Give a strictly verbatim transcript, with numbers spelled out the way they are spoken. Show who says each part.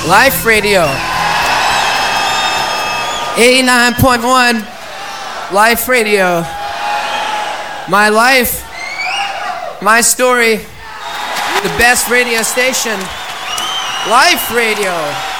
Speaker 1: Life Radio. eighty-nine point one Life Radio. My life, my story, the best radio station. Life Radio.